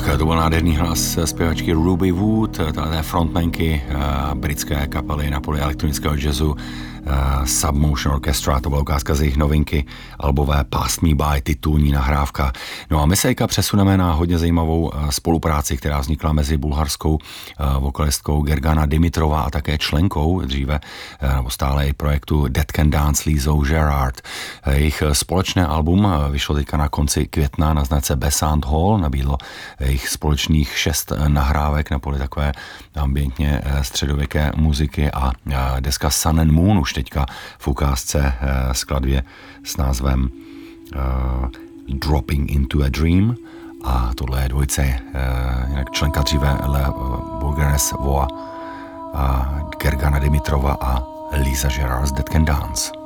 Tak to byl nádherný hlas zpěvačky Ruby Wood, té frontmanky britské kapely na poli elektronického jazzu Submotion Orchestra, to byla ukázka z jejich novinky albové Pass Me By, titulní nahrávka. No a my se přesuneme na hodně zajímavou spolupráci, která vznikla mezi bulharskou vokalistkou Gergana Dimitrova a také členkou dříve nebo stále i projektu Dead Can Dance Lizou Gerard. Jejich společné album vyšlo teďka na konci května na značce Besant Hall, nabídlo jejich společných 6 nahrávek na poli takové ambientně středověké muziky a deska Sun and Moon už teďka v ukázce skladbě s názvem Dropping into a Dream a tohle je dvojice členka dříve Le Bourgeois Voa a Gergana Dimitrova a Liza Gerard z Dead Can Dance.